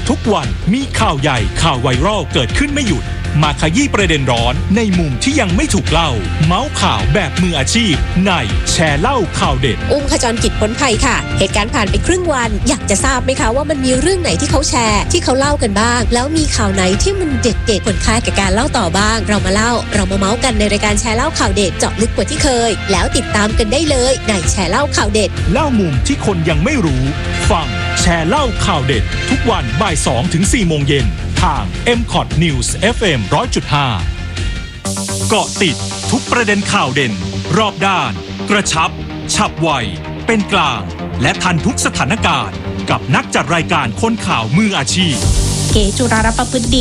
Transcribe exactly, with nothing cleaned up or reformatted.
ทุกวันมีข่าวใหญ่ข่าวไวรัลเกิดขึ้นไม่หยุดมาขยี้ประเด็นร้อนในมุมที่ยังไม่ถูกเล่าเมาส์ข่าวแบบมืออาชีพในแชร์เล่าข่าวเด็ดอุ้มขจรกิจพ้นภัยค่ะเหตุการณ์ผ่านไปครึ่งวันอยากจะทราบไหมคะว่ามันมีเรื่องไหนที่เขาแชร์ที่เขาเล่ากันบ้างแล้วมีข่าวไหนที่มันเด็ดๆควรค่าแก่การเล่าต่อบ้างเรามาเล่าเรามาเมาส์กันในรายการแชร์เล่าข่าวเด็ดเจาะลึกกว่าที่เคยแล้วติดตามกันได้เลยในแชร์เล่าข่าวเด็ดเล่ามุมที่คนยังไม่รู้ฟังแชร์เล่าข่าวเด็ดทุกวันบ่ายสองถึงสี่โมงเย็นทาง เอ็ม คอท News เอฟ เอ็ม หนึ่งร้อยจุดห้า เกาะติดทุกประเด็นข่าวเด่นรอบด้านกระชับฉับไวเป็นกลางและทันทุกสถานการณ์กับนักจัดรายการคนข่าวมืออาชีพเก๋จุรารัตน์ประพฤติดี